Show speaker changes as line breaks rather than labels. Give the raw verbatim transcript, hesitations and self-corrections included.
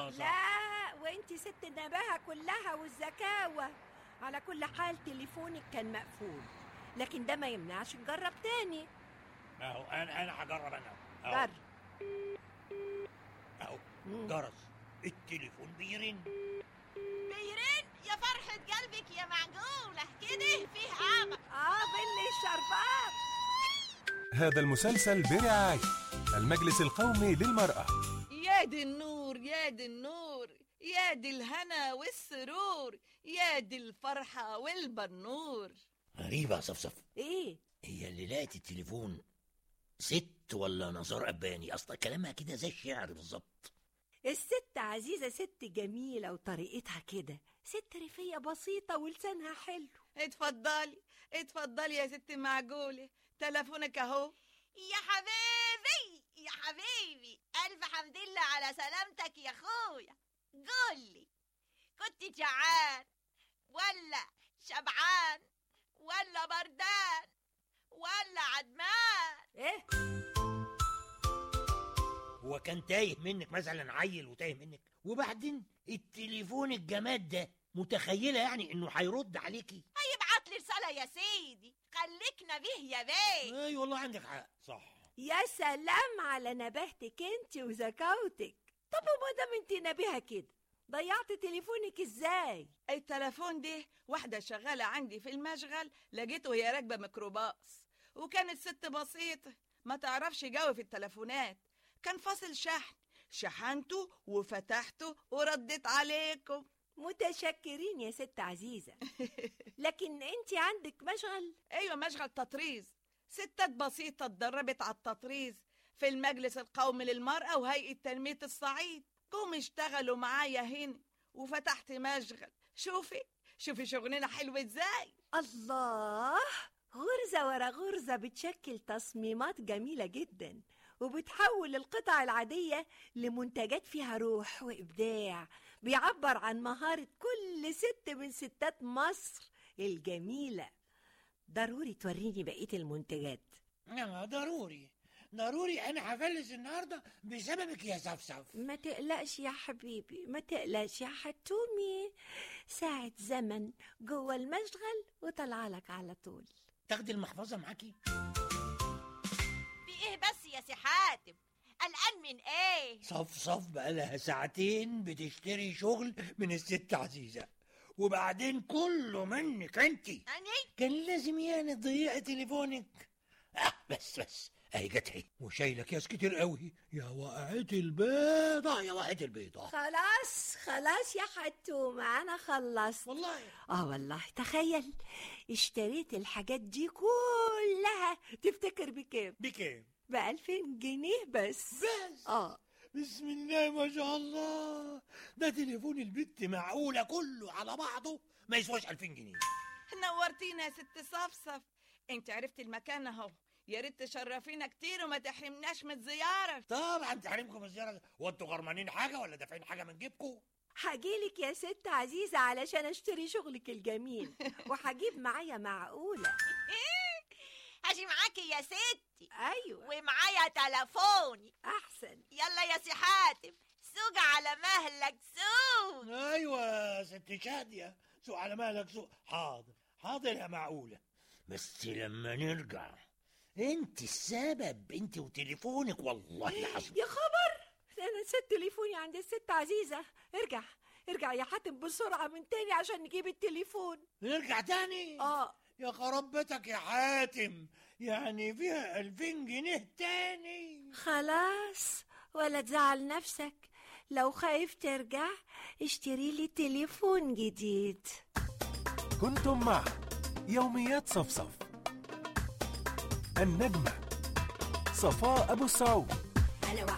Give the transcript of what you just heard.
اه صح.
لا، وانت ست النباهة كلها والذكاوة. على كل حال تليفونك كان مقفول، لكن ده ما يمنعش نجرب تاني.
اهو انا انا هجرب انا اهو.
جرب.
اهو
مم.
جرس التليفون بيرن.
بيرن يا فرحة قلبك يا معقولة كده فيه عمى.
اه بلي الشربات.
هذا المسلسل برعاية المجلس القومي للمرأة.
يا دي النور يا دي النور، يا دي الهنا والسرور، يا دي الفرحة والبنور.
غريبة يا صفصف،
ايه
هي اللي لقت التليفون ست ولا نظار أباني؟ أصلا كلامها كده زي الشعر بالظبط.
الست عزيزة ست جميلة وطريقتها كده، ست ريفية بسيطة ولسانها حلو.
اتفضلي اتفضلي يا ست معقولة، تلفونك اهو.
يا حبيبي يا حبيبي، ألف حمد لله على سلامتك يا أخويا. قولي، كنت جعان ولا شبعان ولا بردان ولا عدمان؟
ايه
هو كان تايه منك مثلا، عيل وتايه منك؟ وبعدين التليفون الجماد ده متخيلة يعني إنه هيرد عليكي؟
هيبعت لي رسالة يا سيدي، خليكنا به يا بيه.
أي والله عندك حق، صح.
يا سلام على نباهتك انت وذكاوتك. طب وما دام انت نبيهة كده، ضيعت تليفونك ازاي؟
التلفون ده واحدة شغالة عندي في المشغل لقيته وهي راكبة ميكروباص، وكانت ست بسيطة ما تعرفش جوي في التلفونات، كان فاصل شحن، شحنته وفتحته وردت عليكم.
متشكرين يا ست عزيزة. لكن انت عندك مشغل؟
ايوه مشغل تطريز، ستات بسيطة اتدربت على التطريز في المجلس القومي للمرأة وهيئة تنمية الصعيد، جم اشتغلوا معايا هنا وفتحت مشغل. شوفي شوفي شغلنا حلو ازاي.
الله، غرزة ورا غرزة بتشكل تصميمات جميلة جدا، وبتحول القطع العادية لمنتجات فيها روح وإبداع، بيعبر عن مهارة كل ست من ستات مصر الجميلة. ضروري توريني بقية المنتجات.
آه ضروري ضروري، أنا هفلس النهاردة بسببك يا صفصف.
ما تقلقش يا حبيبي، ما تقلقش يا حتومي، ساعة زمن جوه المشغل وطلعلك على طول.
تاخدي المحفظة معاكي؟
في ايه بس يا سي حاتم؟ قلقان من ايه؟
صفصف بقالها ساعتين بتشتري شغل من الست عزيزة، وبعدين كله منك انتي.
يعني
كان لازم يعني تضيعي تليفونك. اه بس بس اهي جت اهي، وشايله اكياس كتير قوي. يا وقعت البيضة يا وقعت البيضة.
خلاص خلاص يا حتومة، أنا خلصت
والله
آه والله. تخيل اشتريت الحاجات دي كلها، تفتكر بكام؟
بكام؟
بألفين جنيه بس.
بس
آه
بسم الله ما شاء الله، ده تليفون البت معقولة كله على بعضه ما يسواش ألفين جنيه.
نورتينا يا ست صفصف، انت عرفت المكان اهو، يا ريت تشرفينا كتير وما تحرمناش من الزيارة.
طبعا تحرمكم الزيارة، وانتوا غرمانين حاجة ولا دافعين حاجة من جيبكم؟
هجيلك يا ست عزيزة علشان اشتري شغلك الجميل، وهجيب معايا معقولة.
هاجي معاكي يا ستي،
أيوة
ومعايا تلفوني.
أحسن.
يلا يا سي حاتم، سوق على مهلك سوق.
ايوه يا ست شادية، سوق على مالك سوق. حاضر حاضر يا معقولة، بس لما نرجع انت السبب، انت وتليفونك والله العظيم.
يا خبر، أنا نسيت تليفوني عند الست عزيزة. ارجع ارجع يا حاتم بسرعة من تاني عشان نجيب التليفون.
نرجع تاني؟
آه
يا خربتك يا حاتم، يعني فيها ألفين جنيه تاني.
خلاص، ولا تزعل نفسك، لو خايف ترجع اشتري لي تليفون جديد.
كنتم مع يوميات صفصف، النجمة صفاء أبو السعود.